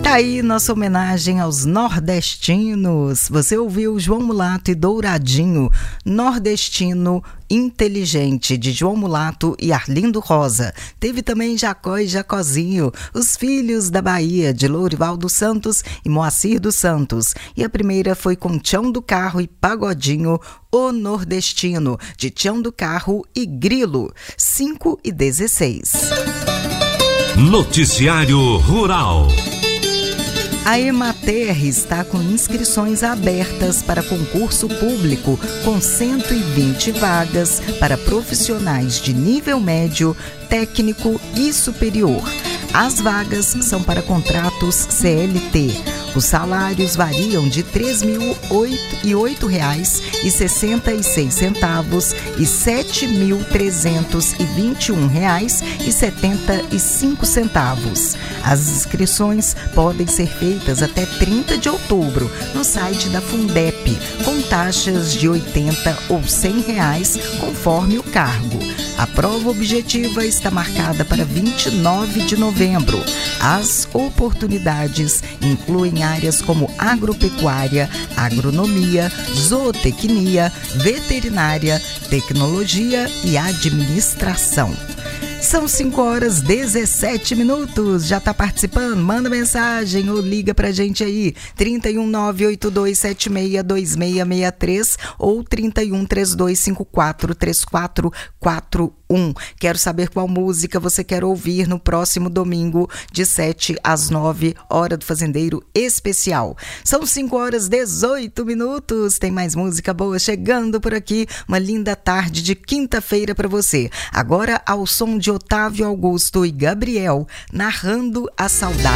Tá aí nossa homenagem aos nordestinos. Você ouviu João Mulato e Douradinho, Nordestino Inteligente, de João Mulato e Arlindo Rosa. Teve também Jacó e Jacozinho, Os Filhos da Bahia, de Lourival dos Santos e Moacir dos Santos. E a primeira foi com Tião do Carro e Pagodinho, O Nordestino, de Tião do Carro e Grilo. 5h16. Noticiário Rural. A Emater está com inscrições abertas para concurso público com 120 vagas para profissionais de nível médio, técnico e superior. As vagas são para contratos CLT. Os salários variam de R$ 3.008,66 e R$ 7.321,75. As inscrições podem ser feitas até 30 de outubro no site da Fundep, com taxas de R$ 80 ou R$ 100, conforme o cargo. A prova objetiva está marcada para 29 de novembro. As oportunidades incluem áreas como agropecuária, agronomia, zootecnia, veterinária, tecnologia e administração. São 5h17. Já tá participando? Manda mensagem ou liga pra gente aí. 31982762663 ou 3132543441. Quero saber qual música você quer ouvir no próximo domingo, de 7 às 9, hora do Fazendeiro Especial. São 5h18. Tem mais música boa chegando por aqui. Uma linda tarde de quinta-feira pra você. Agora, ao som de Otávio Augusto e Gabriel, narrando a saudade.